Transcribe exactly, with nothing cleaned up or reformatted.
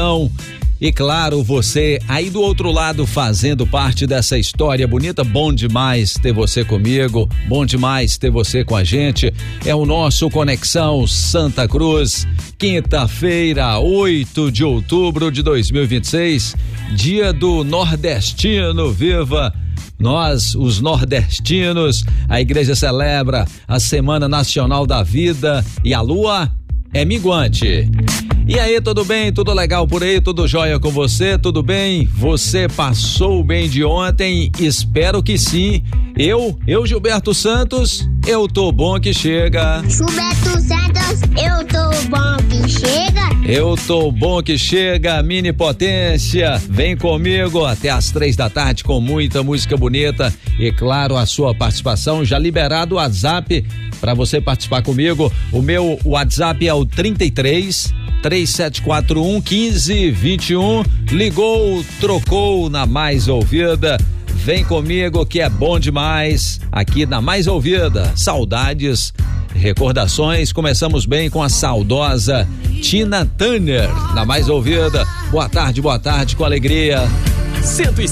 Bonitão. E claro, você aí do outro lado fazendo parte dessa história bonita. Bom demais ter você comigo, bom demais ter você com a gente. É o nosso Conexão Santa Cruz, quinta-feira, oito de outubro de dois mil e vinte e seis, dia do nordestino. Viva nós, os nordestinos! A igreja celebra a Semana Nacional da Vida e a lua é minguante. E aí, tudo bem? Tudo legal por aí? Tudo jóia com você? Tudo bem? Você passou bem de ontem? Espero que sim. Eu, eu Gilberto Santos, eu tô bom que chega. Gilberto Santos, eu tô bom que chega. Eu tô bom que chega, Mini Potência. Vem comigo até às três da tarde com muita música bonita e claro, a sua participação. Já liberado o WhatsApp para você participar comigo. O meu WhatsApp é o trinta e três, três sete quatro um, um cinco dois um. Ligou, trocou na mais ouvida. Vem comigo que é bom demais aqui na mais ouvida. Saudades, recordações. Começamos bem com a saudosa Tina Turner na mais ouvida. Boa tarde, boa tarde, com alegria.